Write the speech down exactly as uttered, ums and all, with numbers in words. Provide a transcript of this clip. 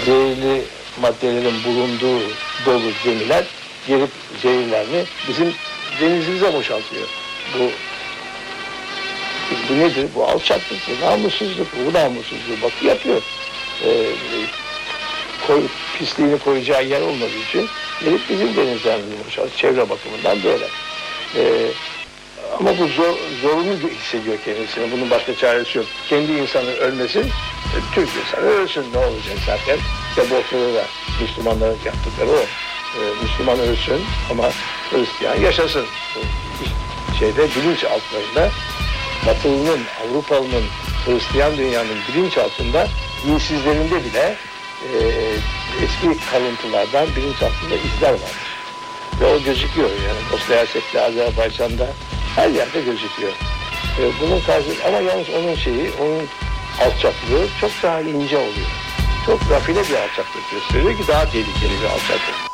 zehirli maddelerin bulunduğu dolu gemiler gelip zehirlerini bizim denizimize boşaltıyor. Bu bu nedir? Bu alçaklık, bu namussuzluk, bu namussuzluğu Batı yapıyor. Ee, koy, pisliğini koyacağı yer olmadığı için gelip bizim denizlerimize boşaltıyor. Çevre bakımından böyle. Ee, ama bu zor, zorunlu hissediyor kendisini. Bunun başka çaresi yok. Kendi insanı ölmesin, e, Türk insanı ölsün, ne olacak zaten. İşte bu ortada da Müslümanların yaptıkları o. Ee, Müslüman ölsün ama Hristiyan yaşasın. Bu şeyde bilinç altlarında Batılı'nın, Avrupalı'nın, Hristiyan dünyanın bilinç altında dinsizlerinde bile e, eski kalıntılardan bilinç altında izler var. Ve o gözüküyor yani. Bosna Hersek'te, Azerbaycan'da her yerde gözüküyor. E, bunun karşılığı ama yalnız onun şeyi, onun alçaklığı çok daha ince oluyor. Çok rafine bir alçaklık gösteriyor ki daha tehlikeli bir alçaklık.